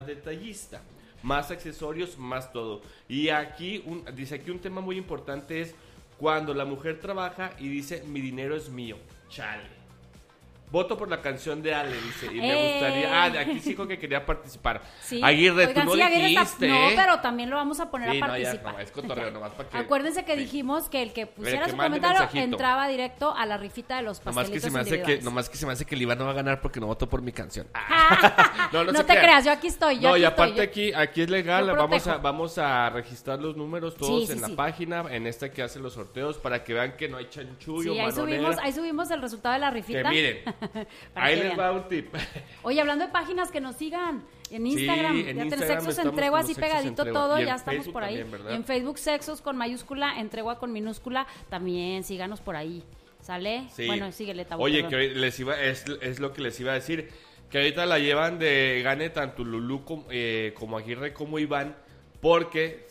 detallista, más accesorios, más todo. Y aquí, dice aquí un tema muy importante es cuando la mujer trabaja y dice, mi dinero es mío, chale. Voto por la canción de Ale, dice, y me gustaría... de aquí sí dijo que quería participar. Sí. Aguirre, Oigan, tú no sí, Aguirre dijiste, No, pero también lo vamos a poner sí, a participar. No, ya, es cotorreo, nomás para que... Acuérdense que dijimos que el que pusiera que su mande comentario mensajito. entraba directo a la rifita de los pastelitos individuales. Nomás que se me hace que el Iván no va a ganar porque no votó por mi canción. No se te creas, yo aquí estoy. No, y aparte aquí es legal, Yo vamos a registrar los números todos Sí, en la página, en esta que hace los sorteos, para que vean que no hay chanchullo, Sí, ahí subimos el resultado de la rifita. Que miren, ahí les va un tip. Oye, hablando de páginas, que nos sigan en Instagram. Sí, en ya Instagram Sexos estamos Entregua, como así Sexos pegadito Entregua. todo, Y en ya estamos Facebook por ahí. también, ¿verdad? Y en Facebook Sexos con mayúscula, Entregua con minúscula, también síganos por ahí. ¿Sale? Sí. Bueno, síguele, Tabo. Oye, perdón. que es lo que les iba a decir, que ahorita la llevan de gane tanto Lulú como Aguirre como Iván, porque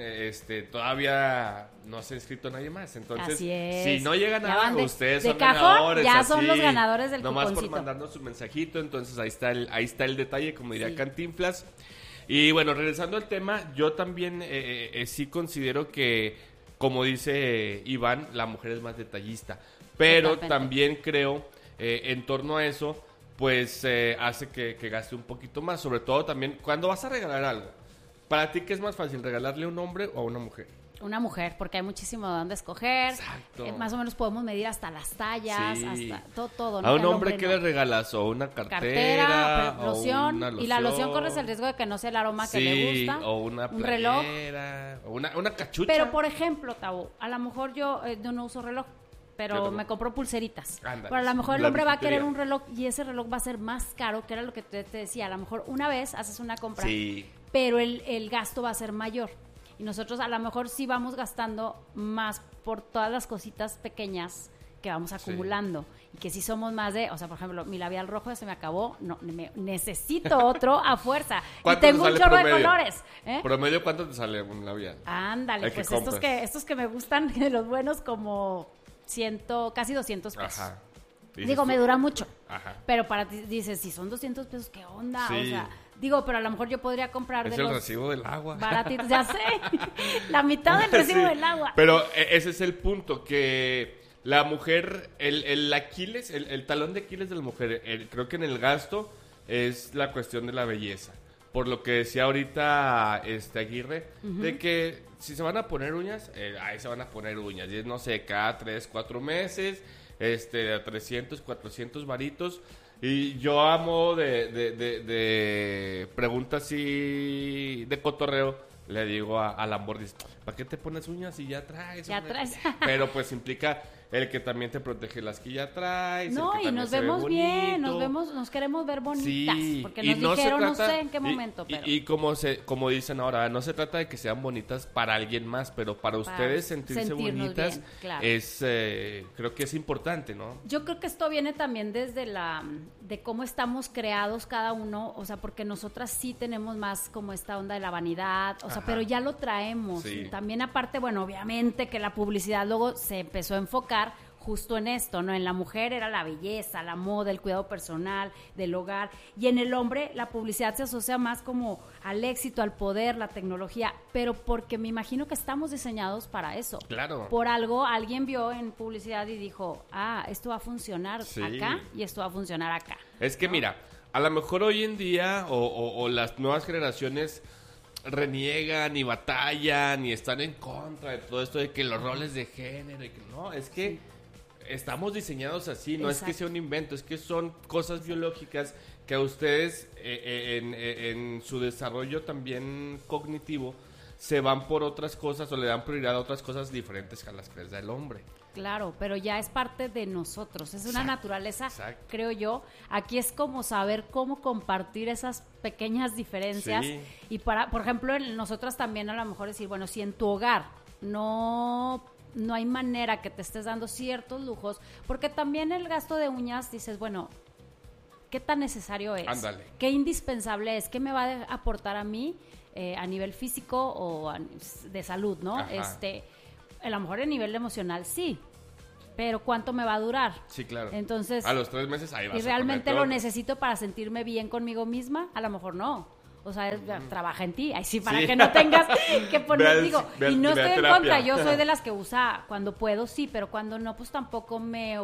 todavía no se ha inscrito nadie más. Entonces, Así es. si no llegan Ya van a ustedes de son cajón, ganadores. ya así, son los ganadores del nomás cuponcito. por mandarnos su mensajito, entonces ahí está el detalle, como diría Sí. Cantinflas. Y bueno, regresando al tema, yo también sí considero que, como dice Iván, la mujer es más detallista. Pero Totalmente. también creo, en torno a eso, pues hace que gaste un poquito más. Sobre todo también cuando vas a regalar algo. ¿Para ti qué es más fácil, regalarle a un hombre o a una mujer? Una mujer, porque hay muchísimo de dónde escoger. Exacto. Más o menos podemos medir hasta las tallas, Sí. hasta todo. ¿no? ¿A Que un al hombre qué no. le regalas? ¿O una cartera? Pero o loción, una loción. y la loción corres el riesgo de que no sea el aroma que le gusta. O una un reloj. playera, o una cachucha. Pero por ejemplo, Tabo, a lo mejor yo no uso reloj, pero me compro pulseritas. Ándale, Pero a lo mejor el la hombre va a bijutería. querer un reloj y ese reloj va a ser más caro, que era lo que te decía. A lo mejor una vez haces una compra, Sí. pero el gasto va a ser mayor. Y nosotros a lo mejor sí vamos gastando más por todas las cositas pequeñas que vamos acumulando. Y que si somos más de, o sea, por ejemplo, mi labial rojo ya se me acabó, necesito otro a fuerza. Y ¿Cuánto tengo te un sale chorro de promedio? colores. ¿Promedio cuánto te sale un labial? Ándale, ¿El que pues compras? estos que me gustan, de los buenos, como casi 200 pesos. Ajá. Digo, me dura mucho. Ajá. Pero para ti, dices, si son 200 pesos, ¿qué onda? Sí. O sea, digo, pero a lo mejor yo podría comprar Es de el los recibo del agua. baratitos, ya sé. La mitad del recibo Sí. del agua. Pero ese es el punto, que la mujer, el Aquiles, el talón de Aquiles de la mujer, creo que en el gasto es la cuestión de la belleza. Por lo que decía ahorita Aguirre, de que si se van a poner uñas, ahí se van a poner uñas. Y es, no sé, cada 3, 4 meses, 300, 400 varitos. Y yo amo de preguntas así de cotorreo, le digo a Lambordis, ¿para qué te pones uñas si ya traes? Ya hombre?" traes. Pero pues implica el que también te protege las que ya traes. No, el que y también nos se ve vemos bien, bonito. nos queremos ver bonitas, Sí, porque y nos no se dijeron, no trata- sé en qué momento, pero Y como dicen ahora, no se trata de que sean bonitas para alguien más, pero para ustedes sentirse sentirnos bonitas bien, claro. es, creo que es importante, ¿no? yo creo que esto viene también desde de cómo estamos creados cada uno, o sea, porque nosotras sí tenemos más como esta onda de la vanidad, o sea, Ajá. pero ya lo traemos. Sí. Y también aparte, bueno, obviamente que la publicidad luego se empezó a enfocar justo en esto, ¿no? En la mujer era la belleza, la moda, el cuidado personal, del hogar, y en el hombre la publicidad se asocia más como al éxito, al poder, la tecnología, pero porque me imagino que estamos diseñados para eso. Claro. Por algo alguien vio en publicidad y dijo, esto va a funcionar Sí. acá y esto va a funcionar acá. Es que mira, a lo mejor hoy en día o las nuevas generaciones reniegan y batallan y están en contra de todo esto de que los roles de género y que no, es que estamos diseñados así, no es que Exacto. sea un invento, es que son cosas biológicas que a ustedes en su desarrollo también cognitivo se van por otras cosas o le dan prioridad a otras cosas diferentes a las que les da el hombre. Claro, pero ya es parte de nosotros, es una Exacto, naturaleza, exacto. creo yo. Aquí es como saber cómo compartir esas pequeñas diferencias. Sí. Y por ejemplo, nosotras también a lo mejor decir, bueno, si en tu hogar no hay manera que te estés dando ciertos lujos, porque también el gasto de uñas, dices, bueno, ¿qué tan necesario es? Ándale. ¿Qué indispensable es? ¿Qué me va a aportar a mí a nivel físico o de salud, ¿no? Ajá. A lo mejor a nivel emocional sí, pero ¿cuánto me va a durar? Sí, claro. Entonces, a los 3 meses ahí vas ¿y a realmente ponerte lo otro. necesito para sentirme bien conmigo misma? A lo mejor no. O sea, trabaja en ti. Ay, sí, para que no tengas que poner, digo, y no estoy en contra, yo soy de las que usa cuando puedo, sí, pero cuando no, pues tampoco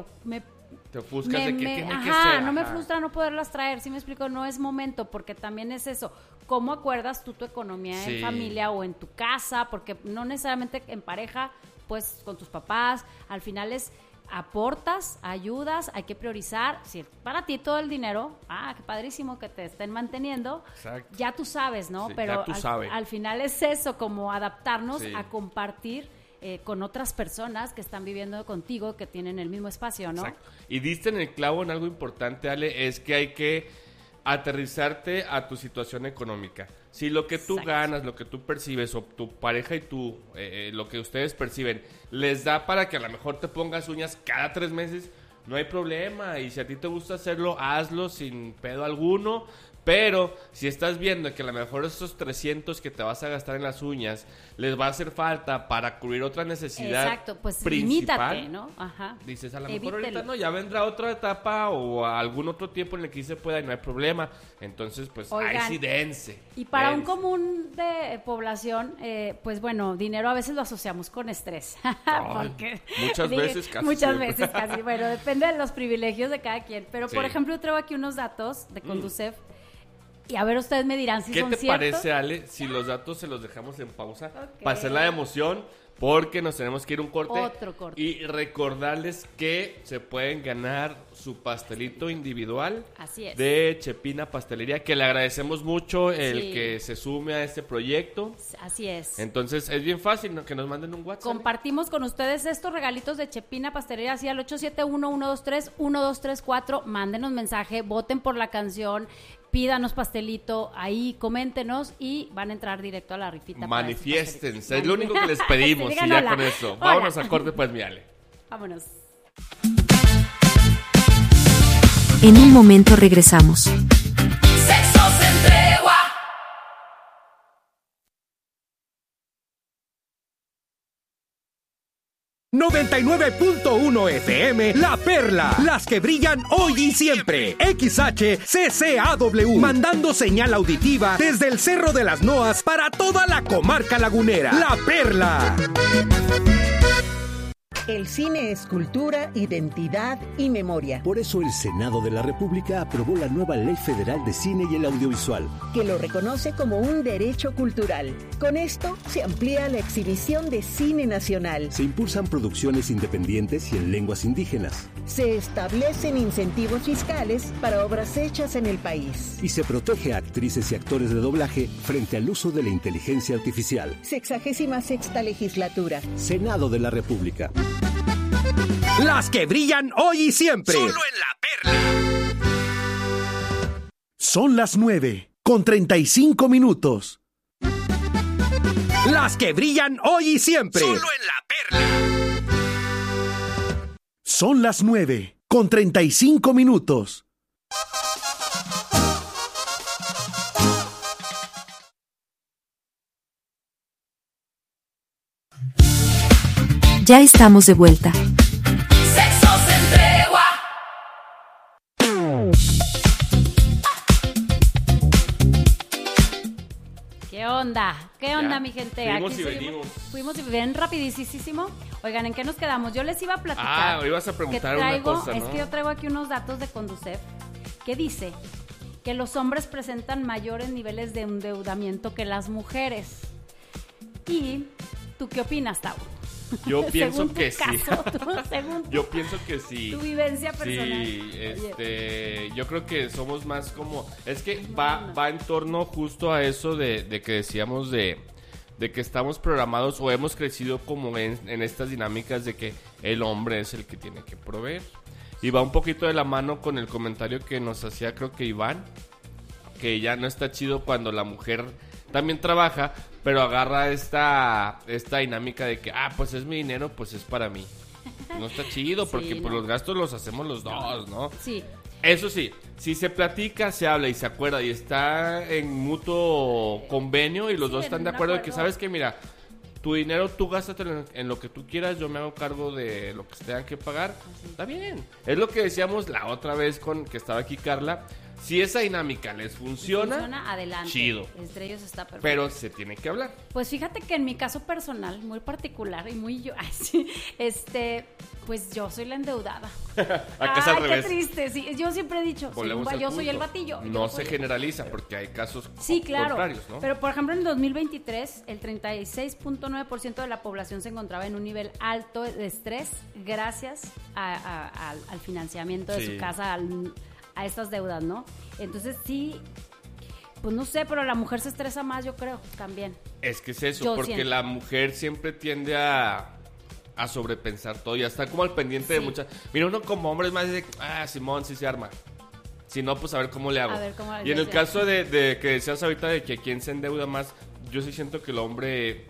te ofuscas de que tiene que ser. No me frustra no poderlas traer, ¿sí me explico? No es momento, porque también es eso. ¿Cómo acuerdas tú tu economía en familia o en tu casa? Porque no necesariamente en pareja, pues con tus papás, al final es aportas, ayudas, hay que priorizar. Si para ti todo el dinero, qué padrísimo que te estén manteniendo. Exacto. Ya tú sabes, ¿no? Sí, pero sabes. Al final es eso, como adaptarnos a compartir con otras personas que están viviendo contigo, que tienen el mismo espacio, ¿no? Exacto. Y diste en el clavo en algo importante, Ale, es que hay que aterrizarte a tu situación económica. Si lo que tú ganas, lo que tú percibes, o tu pareja y tú, lo que ustedes perciben, les da para que a lo mejor te pongas uñas cada 3 meses, no hay problema. Y si a ti te gusta hacerlo, hazlo sin pedo alguno. Pero si estás viendo que a lo mejor esos 300 que te vas a gastar en las uñas les va a hacer falta para cubrir otra necesidad pues principal, limítate, ¿no? Ajá. Dices, a lo mejor ahorita no, ya vendrá otra etapa o algún otro tiempo en el que se pueda y no hay problema. Entonces, pues, ahí sí dense. Y para un común de población, pues bueno, dinero a veces lo asociamos con estrés. Porque muchas veces casi. Muchas veces casi. Bueno, depende de los privilegios de cada quien. Pero, por ejemplo, yo traigo aquí unos datos de Conducef. Y a ver, ustedes me dirán si son ciertos. ¿Qué te parece, Ale, si los datos se los dejamos en pausa? Para hacer la emoción, porque nos tenemos que ir un corte. Otro corte. Y recordarles que se pueden ganar su pastelito individual. Así es. De Chepina Pastelería, que le agradecemos mucho el que se sume a este proyecto. Así es. Entonces, es bien fácil, ¿no? Que nos manden un WhatsApp. Compartimos con ustedes estos regalitos de Chepina Pastelería, así al 871-123-1234. Mándenos mensaje, voten por la canción. Pídanos pastelito, ahí coméntenos y van a entrar directo a la rifita. Manifiéstense, es lo único que les pedimos. Sí, y ya con eso. Hola. Vámonos a corte, pues, mi Ale. Vámonos. En un momento regresamos. Sexo sin tregua. ...99.1 FM, La Perla, las que brillan hoy y siempre. XHCCAW, mandando señal auditiva desde el Cerro de las Noas para toda la comarca lagunera. La Perla. El cine es cultura, identidad y memoria. Por eso el Senado de la República aprobó la nueva Ley Federal de Cine y el Audiovisual, que lo reconoce como un derecho cultural. Con esto se amplía la exhibición de cine nacional. Se impulsan producciones independientes y en lenguas indígenas. Se establecen incentivos fiscales para obras hechas en el país. Y se protege a actrices y actores de doblaje frente al uso de la inteligencia artificial. 66ª legislatura. Senado de la República. Las que brillan hoy y siempre. Solo en La Perla. Son las 9:35. Las que brillan hoy y siempre. Solo en La Perla. Son las 9:35. Ya estamos de vuelta. Sexo sin tregua. ¿Qué onda? ¿Qué onda, Ya, mi gente? fuimos Aquí y venimos. Fuimos y ven rapidísimo. Oigan, ¿en qué nos quedamos? Yo les iba a platicar. Ibas a preguntar una cosa, ¿no? Es que yo traigo aquí unos datos de Conducef que dice que los hombres presentan mayores niveles de endeudamiento que las mujeres. ¿Y tú qué opinas, Tavo? Yo pienso que sí. Yo pienso que sí. Tu vivencia personal. Sí, yo creo que somos más como... Es que va en torno justo a eso de que decíamos de que estamos programados o hemos crecido como en estas dinámicas de que el hombre es el que tiene que proveer. Y va un poquito de la mano con el comentario que nos hacía, creo que Iván, que ya no está chido cuando la mujer también trabaja, pero agarra esta dinámica de que, pues es mi dinero, pues es para mí. No está chido, porque sí, pues los gastos los hacemos los dos, ¿no? Sí. Eso sí, si se platica, se habla y se acuerda y está en mutuo convenio y los dos están de acuerdo de que, ¿sabes qué? Mira, tu dinero tú gástatelo en lo que tú quieras, yo me hago cargo de lo que se tengan que pagar, está bien. Es lo que decíamos la otra vez que estaba aquí Carla, Si esa dinámica les funciona, adelante. chido. Entre ellos está perfecto. Pero se tiene que hablar. Pues fíjate que en mi caso personal, muy particular y muy yo, ay, sí, pues yo soy la endeudada. Acá es al revés. Qué triste, sí. Yo siempre he dicho, Volvemos al yo soy punto. el batillo. No se generaliza porque hay casos Sí, claro. contrarios, ¿no? Pero, por ejemplo, en 2023, el 36.9% de la población se encontraba en un nivel alto de estrés gracias al financiamiento de Sí. su casa, a estas deudas, ¿no? Entonces, sí, pues no sé, pero la mujer se estresa más, yo creo, también. Es que es eso, Yo porque siento. la mujer siempre tiende a sobrepensar todo y a estar como al pendiente de Sí. muchas. Mira, uno como hombre es más de, Simón, sí se arma. Si no, pues a ver cómo le hago. A ver cómo Y en le el hace. caso de que decías ahorita de que quien se endeuda más, yo sí siento que el hombre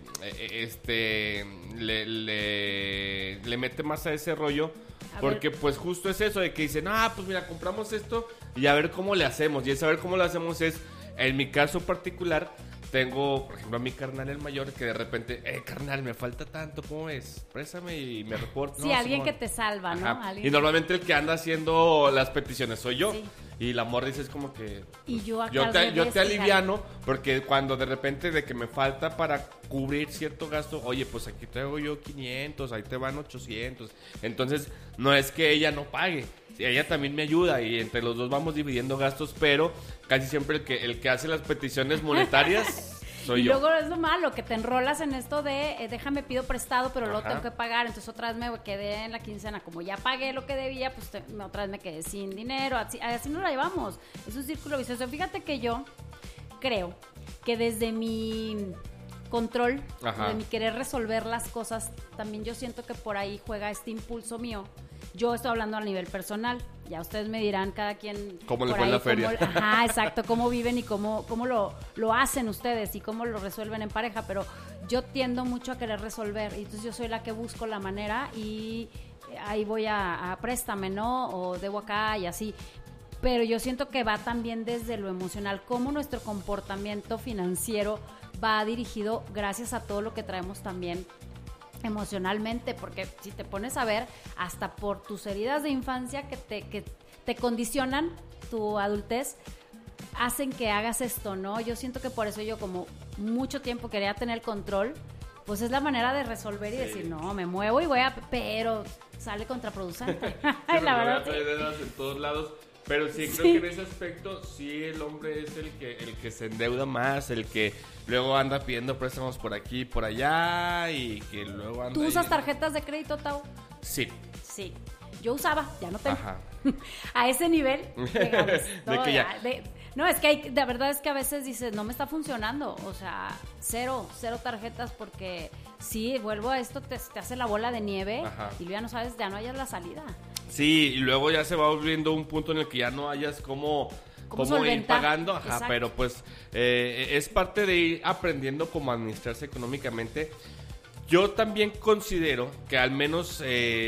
le mete más a ese rollo. A Porque pues justo es eso de que dicen, pues mira, compramos esto y a ver cómo le hacemos. Y el saber cómo lo hacemos es, en mi caso particular, tengo, por ejemplo, a mi carnal el mayor que de repente, carnal, me falta tanto, ¿cómo ves? Préstame y me reporto. Sí, alguien que te salva, ¿no? Ajá. Alguien Y normalmente el que anda haciendo las peticiones soy yo. Sí. Y la morra dice es como que... Y yo acá Yo al te revés, aliviano porque cuando de repente de que me falta para cubrir cierto gasto, oye, pues aquí traigo yo 500, ahí te van 800. Entonces, no es que ella no pague, ella también me ayuda y entre los dos vamos dividiendo gastos, pero casi siempre el que hace las peticiones monetarias soy y yo. luego es lo malo, que te enrolas en esto de déjame pido prestado, pero luego Ajá. tengo que pagar, entonces otra vez me quedé en la quincena, como ya pagué lo que debía, pues otra vez me quedé sin dinero, así nos la llevamos, es un círculo vicioso. Fíjate que yo creo que desde mi control, Ajá. de mi querer resolver las cosas, también yo siento que por ahí juega este impulso mío. Yo estoy hablando a nivel personal, ya ustedes me dirán cada quien ¿Cómo le por fue en ahí, la feria? ajá, exacto, cómo viven y cómo lo hacen ustedes y cómo lo resuelven en pareja, pero yo tiendo mucho a querer resolver y entonces yo soy la que busco la manera y ahí voy a préstame, ¿no? O debo acá y así. Pero yo siento que va también desde lo emocional, cómo nuestro comportamiento financiero va dirigido gracias a todo lo que traemos también emocionalmente, porque si te pones a ver, hasta por tus heridas de infancia que te condicionan tu adultez, hacen que hagas esto, ¿no? Yo siento que por eso yo como mucho tiempo quería tener control, pues es la manera de resolver y decir, no, me muevo y pero sale contraproducente. La verdad, sí. Hay dedos en todos lados. Pero sí, creo Sí. que en ese aspecto, sí, el hombre es el que se endeuda más, el que luego anda pidiendo préstamos por aquí y por allá, y que luego anda... ¿Tú usas ahí. tarjetas de crédito, Tau? Sí. Sí. Yo usaba, ya no tengo. Ajá. A ese nivel, digamos. De que ya. No, es que la verdad es que a veces dices, no me está funcionando. O sea, cero tarjetas porque sí, vuelvo a esto, te hace la bola de nieve. Ajá. Y ya no sabes, ya no hayas la salida. Sí, y luego ya se va volviendo un punto en el que ya no hayas cómo ir solventar. pagando, ajá, Exacto. pero pues es parte de ir aprendiendo cómo administrarse económicamente. Yo también considero que al menos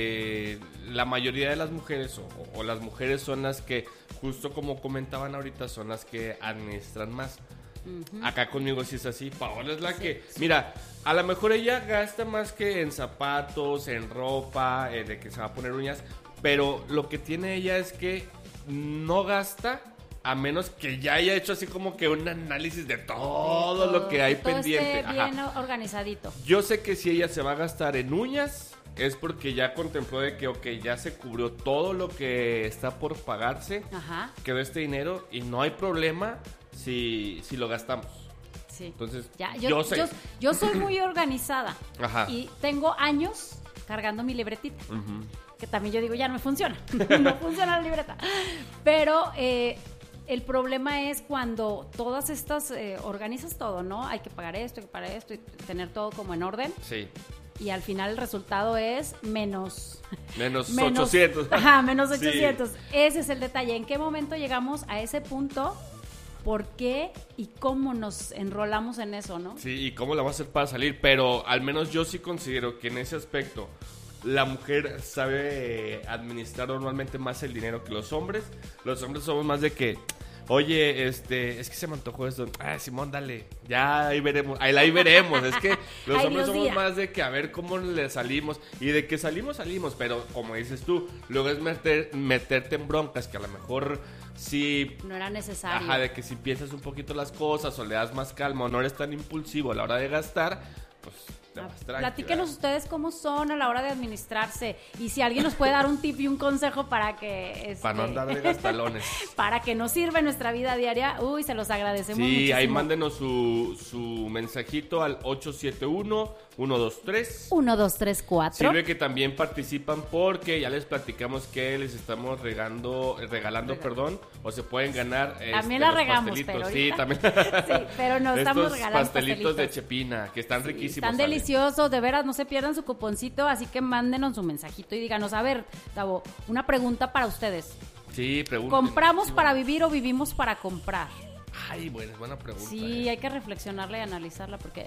la mayoría de las mujeres o las mujeres son las que, justo como comentaban ahorita, son las que administran más. Acá conmigo sí es así. Paola es la que, mira, a lo mejor ella gasta más que en zapatos, en ropa, de que se va a poner uñas, pero lo que tiene ella es que no gasta a menos que ya haya hecho así como que un análisis de todo lo que hay todo pendiente. esté bien organizadito. Yo sé que si ella se va a gastar en uñas es porque ya contempló de que, ok, ya se cubrió todo lo que está por pagarse, Ajá. quedó este dinero y no hay problema si lo gastamos. Sí. Entonces, Ya, yo sé. yo soy muy organizada. Ajá. Y tengo años cargando mi libretita. Ujú. Que también yo digo, ya no me funciona. No funciona la libreta. Pero el problema es cuando todas estas, organizas todo, ¿no? Hay que pagar esto y tener todo como en orden. Sí. Y al final el resultado es menos 800. Ajá, menos Sí. 800. Ese es el detalle. ¿En qué momento llegamos a ese punto? ¿Por qué y cómo nos enrolamos en eso, no? Sí, y cómo la va a hacer para salir, pero al menos yo sí considero que en ese aspecto la mujer sabe administrar normalmente más el dinero que los hombres. Los hombres somos más de que, oye, es que se me antojó esto. Ah, Simón, dale. Ya, ahí veremos. Ahí veremos. Es que los Ay, hombres Dios somos mío. más de que a ver cómo le salimos. Y de que salimos. Pero como dices tú, luego es meterte en broncas que a lo mejor sí. No era necesario. Ajá, de que si piensas un poquito las cosas o le das más calma o no eres tan impulsivo a la hora de gastar, pues te vas tranquilo. Platíquenos ustedes cómo son a la hora de administrarse y si alguien nos puede dar un tip y un consejo para que Para no andar de gastalones. para que nos sirva en nuestra vida diaria. Uy, se los agradecemos muchísimo. Sí, ahí mándenos su mensajito al 871-123. 1234. Sirve que también participan porque ya les platicamos que les estamos regalando, o se pueden ganar También los la regamos, pastelitos. pero Sí, ahorita- también. Sí, pero nos estamos Estos regalando pastelitos de pastelitos. Chepina, que están riquísimos. Están Ale. deliciosos, de veras, no se pierdan su cuponcito, así que mándenos su mensajito y díganos, a ver, Tavo, una pregunta para ustedes. Sí, pregunten. ¿Compramos para vivir o vivimos para comprar? Ay, buena pregunta. Sí, hay que reflexionarla y analizarla porque...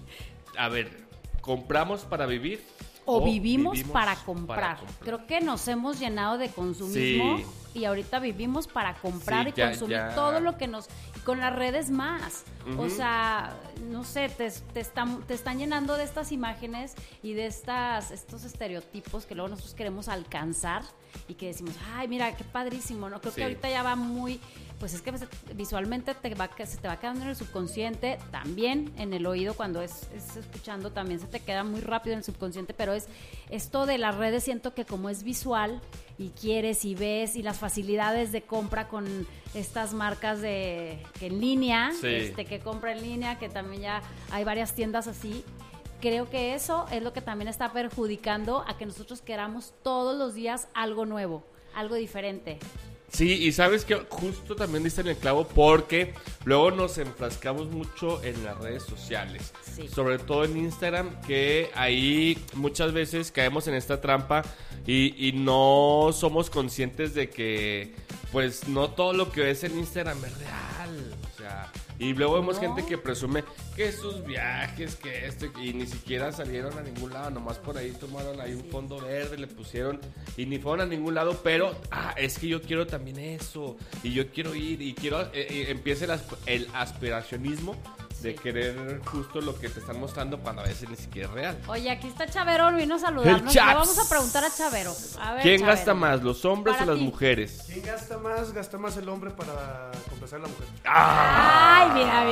A ver, ¿compramos para vivir? O vivimos para comprar. Creo que nos hemos llenado de consumismo Sí. y ahorita vivimos para comprar Sí, y consumir todo lo que nos... Y con las redes más. O sea, no sé, te están llenando de estas imágenes y de estos estereotipos que luego nosotros queremos alcanzar y que decimos, ay, mira, qué padrísimo, ¿no? Creo Sí. que ahorita ya va muy... Pues es que visualmente se te va quedando en el subconsciente, también en el oído cuando es escuchando, también se te queda muy rápido en el subconsciente, pero es esto de las redes, siento que como es visual y quieres y ves y las facilidades de compra con estas marcas que en línea, Sí. que compra en línea, que también ya hay varias tiendas así. Creo que eso es lo que también está perjudicando a que nosotros queramos todos los días algo nuevo, algo diferente. Sí, y sabes que justo también diste en el clavo porque luego nos enfrascamos mucho en las redes sociales, Sí. sobre todo en Instagram, que ahí muchas veces caemos en esta trampa y no somos conscientes de que pues no todo lo que ves en Instagram es real, o sea, y luego vemos No. gente que presume que sus viajes, que esto, y ni siquiera salieron a ningún lado, nomás por ahí tomaron ahí un fondo verde, le pusieron, y ni fueron a ningún lado, pero, es que yo quiero también eso, y yo quiero ir, y quiero, empieza el aspiracionismo de Sí. querer justo lo que te están mostrando cuando a veces ni siquiera es real. Oye, aquí está Chavero, vino a saludarnos. El Le Chaps. vamos a preguntar a Chavero. A ver, ¿Quién Chavero. gasta más, los hombres Para o las ti. mujeres? ¿Quién gasta más? Gasta más el hombre para complacer a la mujer. Ay,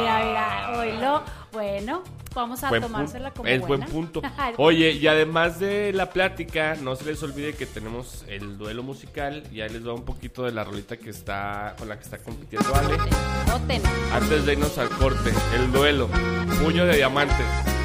mira. Oílo. Bueno, vamos a Buen tomársela punto. como Es buena. buen punto. Oye, y además de la plática, no se les olvide que tenemos el duelo musical y ahí les doy un poquito de la rolita con la que está compitiendo Ale. Voten. Antes de irnos al corte, el duelo, puño de diamantes.